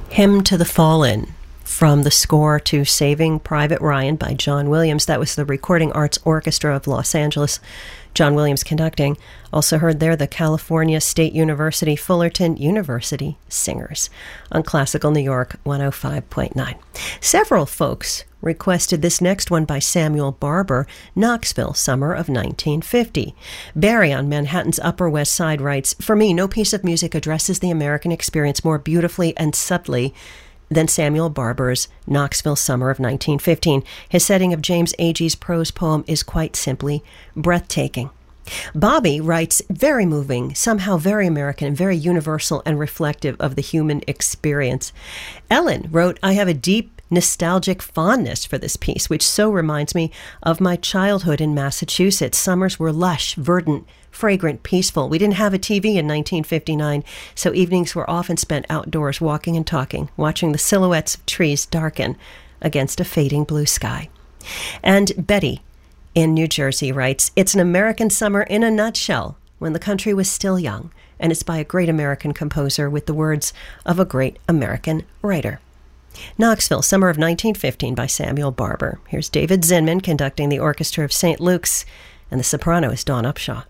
Hymn to the Fallen from the score to Saving Private Ryan by John Williams. That was the Recording Arts Orchestra of Los Angeles, John Williams conducting. Also heard there the California State University Fullerton University Singers on Classical New York 105.9. Several folks requested this next one by Samuel Barber, Knoxville, summer of 1950. Barry on Manhattan's Upper West Side writes, "For me, no piece of music addresses the American experience more beautifully and subtly than Samuel Barber's Knoxville Summer of 1915. His setting of James Agee's prose poem is quite simply breathtaking." Bobby writes, "Very moving, somehow very American, very universal and reflective of the human experience." Ellen wrote, "I have a deep nostalgic fondness for this piece, which so reminds me of my childhood in Massachusetts. Summers were lush, verdant, fragrant, peaceful. We didn't have a TV in 1959, so evenings were often spent outdoors walking and talking, watching the silhouettes of trees darken against a fading blue sky." And Betty in New Jersey writes, "It's an American summer in a nutshell, when the country was still young, and it's by a great American composer with the words of a great American writer." Knoxville, summer of 1915 by Samuel Barber. Here's David Zinman conducting the Orchestra of St. Luke's, and the soprano is Dawn Upshaw.